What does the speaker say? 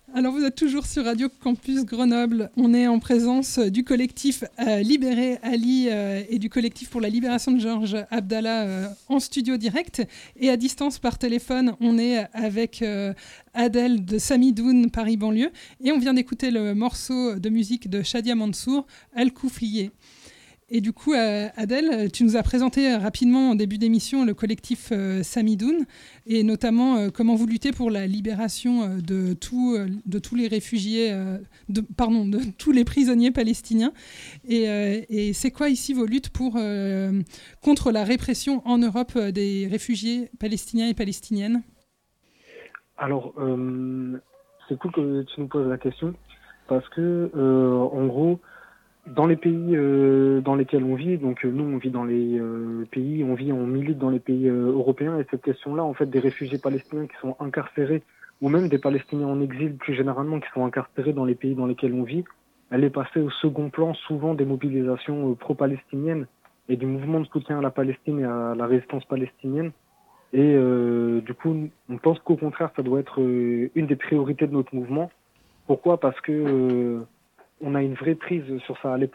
Alors vous êtes toujours sur Radio Campus Grenoble. On est en présence du collectif Libérer Ali et du collectif pour la libération de Georges Abdallah en studio direct. Et à distance par téléphone, on est avec Adel de Samidoun, Paris banlieue. Et on vient d'écouter le morceau de musique de Shadia Mansour, Al-Koufliye. Et du coup, Adel, tu nous as présenté rapidement en début d'émission le collectif Samidoun et notamment comment vous luttez pour la libération de tous les réfugiés, de tous les prisonniers palestiniens. Et c'est quoi ici vos luttes contre la répression en Europe des réfugiés palestiniens et palestiniennes ? Alors, c'est cool que tu nous poses la question parce que, en gros, dans les pays dans lesquels on vit, donc nous on vit dans les pays, on milite dans les pays européens, et cette question-là, en fait, des réfugiés palestiniens qui sont incarcérés, ou même des Palestiniens en exil plus généralement qui sont incarcérés dans les pays dans lesquels on vit, elle est passée au second plan souvent des mobilisations pro-palestiniennes et du mouvement de soutien à la Palestine et à la résistance palestinienne. Et du coup, on pense qu'au contraire, ça doit être une des priorités de notre mouvement. Pourquoi ? Parce que on a une vraie prise sur ça à l'époque.